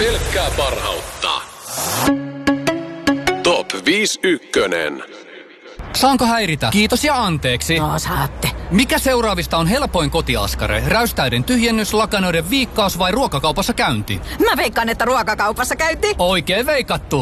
Pelkkää parhautta. Top 51. Saanko häiritä? Kiitos ja anteeksi. No saatte. Mikä seuraavista on helpoin kotiaskare? Räystäiden tyhjennys, lakanoiden viikkaus vai ruokakaupassa käynti? Mä veikkaan, että ruokakaupassa käynti. Oikein veikattu.